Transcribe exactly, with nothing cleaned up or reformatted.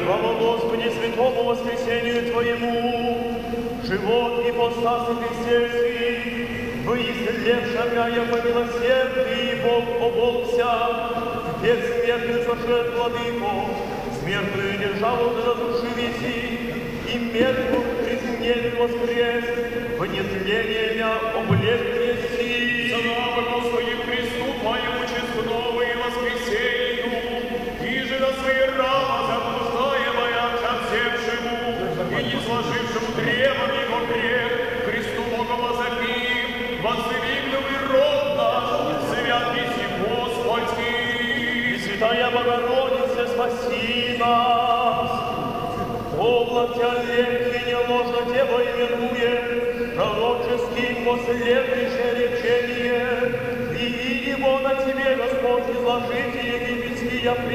Слава Господи, святому воскресению Твоему, живот и постасы христианский, вы исцелевшая по милосердии, Бог оболся, теперь смертный сошед владыко, смертную державу разрушивите, и мертвую жизнь воскрес, в нетление облегчести. Слава Господи, приступаем честного и воскресению, и же на свои рама заблуждаемая ко всем живу, и не сложившему древом его грех, Христу Богу возопим, воздвигнув род наш, свят еси Господи. И святая Богородица, спаси нас. Облак Тя легкий, не ложно Тебя именует, пророческим последующее речение, и его на Тебе, Господь, изложите египетские